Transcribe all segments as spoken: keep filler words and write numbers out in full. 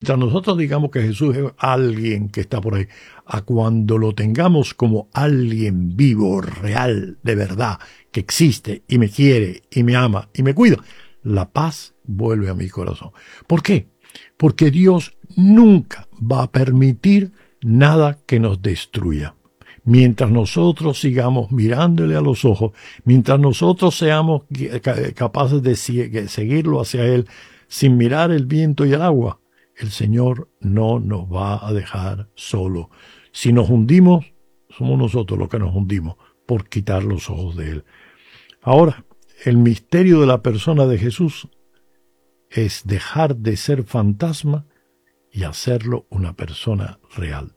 mientras nosotros digamos que Jesús es alguien que está por ahí, a cuando lo tengamos como alguien vivo, real, de verdad, que existe y me quiere y me ama y me cuida, la paz vuelve a mi corazón. ¿Por qué? Porque Dios nunca va a permitir nada que nos destruya. Mientras nosotros sigamos mirándole a los ojos, mientras nosotros seamos capaces de seguirlo hacia Él sin mirar el viento y el agua, el Señor no nos va a dejar solo. Si nos hundimos, somos nosotros los que nos hundimos por quitar los ojos de Él. Ahora, el misterio de la persona de Jesús es dejar de ser fantasma y hacerlo una persona real.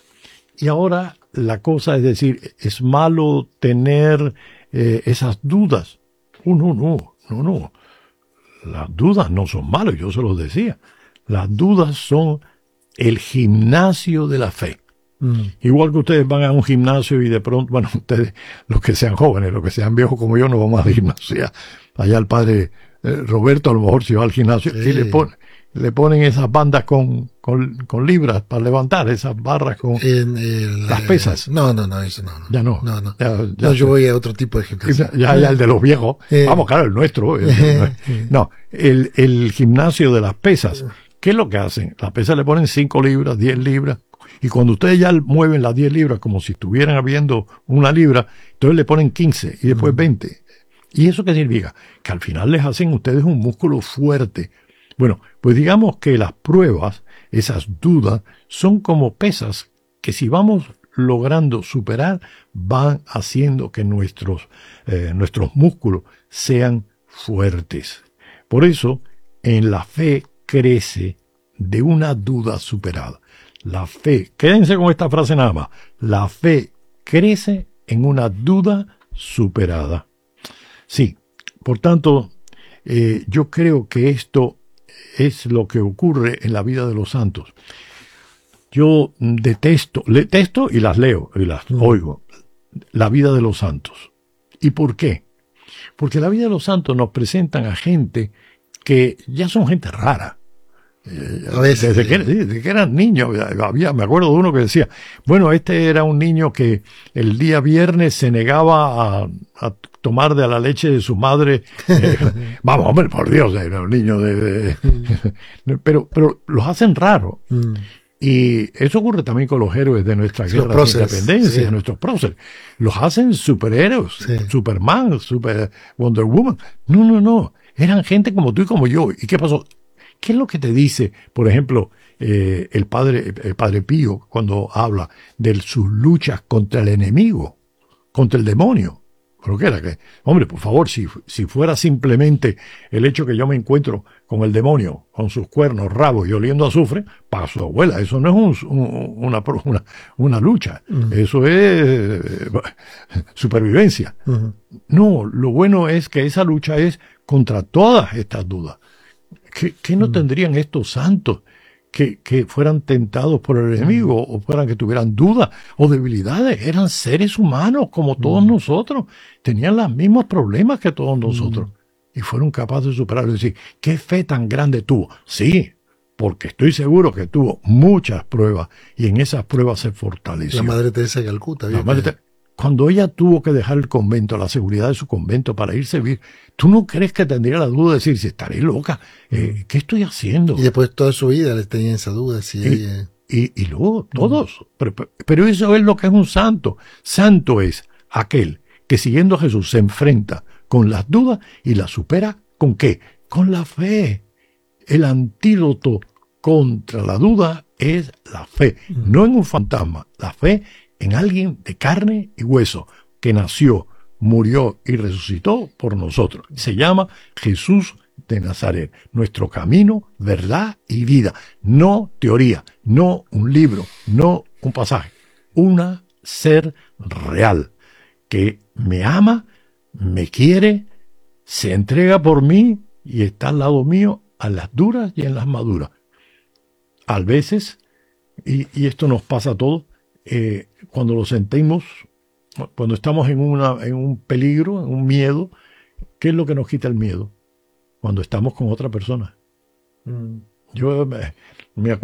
Y ahora la cosa es decir, ¿es malo tener eh, esas dudas? Oh, no, no, no, no. Las dudas no son malas, yo se los decía. Las dudas son el gimnasio de la fe. Mm. Igual que ustedes van a un gimnasio y de pronto, bueno, ustedes, los que sean jóvenes, los que sean viejos como yo, no vamos al gimnasio. Allá el padre eh, Roberto a lo mejor si va al gimnasio sí. y le pone... Le ponen esas bandas con, con, con libras para levantar, esas barras con en el, las pesas. No, no, no, eso no. no. Ya no. No, no. Ya, ya no yo voy a otro tipo de gimnasio. Ya, ya el de los viejos. Eh. Vamos, claro, el nuestro. El, el, no, el, el gimnasio de las pesas. ¿Qué es lo que hacen? Las pesas le ponen cinco libras, diez libras. Y cuando ustedes ya mueven las diez libras como si estuvieran habiendo una libra, entonces le ponen quince y después veinte. ¿Y eso qué significa? Que al final les hacen ustedes un músculo fuerte. Bueno, pues digamos que las pruebas, esas dudas, son como pesas que si vamos logrando superar, van haciendo que nuestros, eh, nuestros músculos sean fuertes. Por eso, en la fe crece de una duda superada. La fe, quédense con esta frase nada más, la fe crece en una duda superada. Sí, por tanto, eh, yo creo que esto es lo que ocurre en la vida de los santos. Yo detesto, detesto y las leo y las mm. oigo, la vida de los santos. ¿Y por qué? Porque la vida de los santos nos presentan a gente que ya son gente rara. Eh, a veces, desde, que, desde que eran niños, había, me acuerdo de uno que decía, bueno, este era un niño que el día viernes se negaba a, a tomar de la leche de su madre. Eh, vamos, hombre, por Dios, era un niño de... de pero, pero los hacen raros. Mm. Y eso ocurre también con los héroes de nuestra sí, guerra de independencia, sí. de nuestros próceres. Los hacen superhéroes, sí. Superman, super Wonder Woman. No, no, no. Eran gente como tú y como yo. ¿Y qué pasó? ¿Qué es lo que te dice, por ejemplo, eh, el padre, el padre Pío cuando habla de sus luchas contra el enemigo, contra el demonio? ¿Pero qué era? Que, hombre, por favor, si, si fuera simplemente el hecho que yo me encuentro con el demonio, con sus cuernos, rabos y oliendo azufre, para su abuela, eso no es un, un, una, una, una lucha, uh-huh. Eso es eh, supervivencia. Uh-huh. No, lo bueno es que esa lucha es contra todas estas dudas. ¿Qué, qué no uh-huh. tendrían estos santos que, que fueran tentados por el enemigo uh-huh. o fueran que tuvieran dudas o debilidades? Eran seres humanos como todos uh-huh. nosotros. Tenían los mismos problemas que todos nosotros. Uh-huh. Y fueron capaces de superarlo y decir, ¿qué fe tan grande tuvo? Sí, porque estoy seguro que tuvo muchas pruebas y en esas pruebas se fortaleció. La Madre Teresa de Calcuta. La Madre Teresa. Cuando ella tuvo que dejar el convento, la seguridad de su convento para irse a vivir, ¿tú no crees que tendría la duda de decir, si estaré loca, eh, ¿qué estoy haciendo? Y después toda su vida le tenía esa duda. Si y, ella... y, y luego todos. Mm. Pero, pero eso es lo que es un santo. Santo es aquel que siguiendo a Jesús se enfrenta con las dudas y las supera ¿con qué? Con la fe. El antídoto contra la duda es la fe. Mm. No en un fantasma, la fe en alguien de carne y hueso, que nació, murió y resucitó por nosotros. Se llama Jesús de Nazaret, nuestro camino, verdad y vida. No teoría, no un libro, no un pasaje. Un ser real que me ama, me quiere, se entrega por mí y está al lado mío a las duras y en las maduras. A veces, y, y esto nos pasa a todos, Eh, cuando lo sentimos, cuando estamos en, una, en un peligro, en un miedo, ¿qué es lo que nos quita el miedo? Cuando estamos con otra persona. Mm. Yo me, me acuerdo